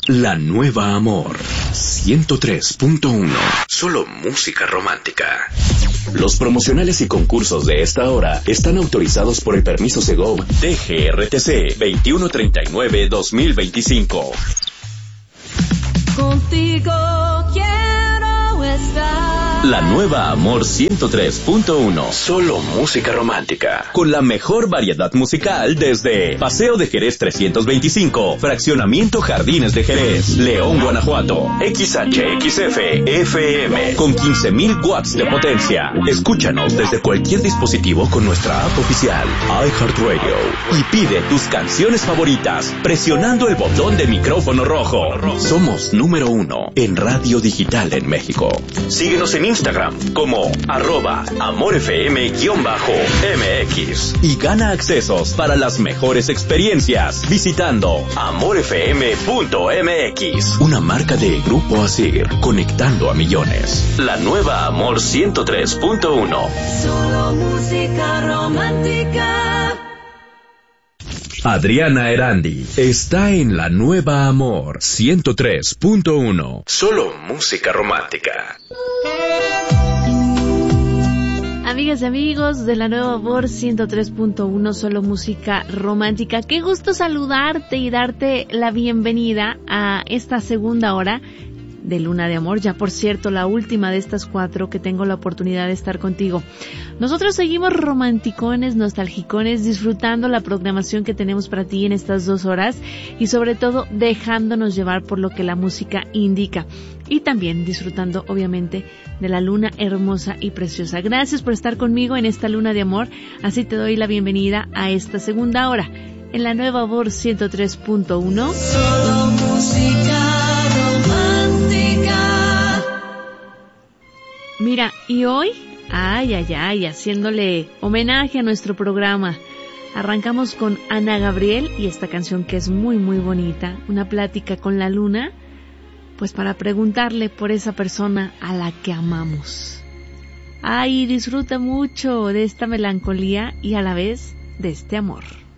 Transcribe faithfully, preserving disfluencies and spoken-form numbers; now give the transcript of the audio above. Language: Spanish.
La Nueva Amor ciento tres punto uno. Solo música romántica. Los promocionales y concursos de esta hora están autorizados por el permiso Segov D G R T C veintiuno treinta y nueve guión dos mil veinticinco. Contigo quiero estar. La Nueva Amor ciento tres punto uno. Solo música romántica. Con la mejor variedad musical desde Paseo de Jerez trescientos veinticinco, Fraccionamiento Jardines de Jerez, León, Guanajuato. X H X F F M con quince mil watts de potencia. Escúchanos desde cualquier dispositivo con nuestra app oficial iHeartRadio y pide tus canciones favoritas presionando el botón de micrófono rojo. Somos número uno en radio digital en México. Síguenos en Instagram como arroba amorfm-M X y gana accesos para las mejores experiencias visitando amorfm punto M X. Una marca de Grupo Asir, conectando a millones. La Nueva Amor ciento tres punto uno. Solo música romántica. Adriana Erandi está en La Nueva Amor ciento tres punto uno. Solo música romántica. Amigas y amigos de La Nueva Amor ciento tres punto uno, solo música romántica. Qué gusto saludarte y darte la bienvenida a esta segunda hora de Luna de Amor, ya por cierto la última de estas cuatro que tengo la oportunidad de estar contigo. Nosotros seguimos romanticones, nostalgicones, disfrutando la programación que tenemos para ti en estas dos horas y sobre todo dejándonos llevar por lo que la música indica y también disfrutando obviamente de la luna hermosa y preciosa. Gracias por estar conmigo en esta Luna de Amor, así te doy la bienvenida a esta segunda hora en La Nueva Amor ciento tres punto uno. Solo música romántica. Mira, y hoy, ay, ay, ay, haciéndole homenaje a nuestro programa, arrancamos con Ana Gabriel y esta canción que es muy, muy bonita, una plática con la luna, pues para preguntarle por esa persona a la que amamos. Ay, disfruta mucho de esta melancolía y a la vez de este amor.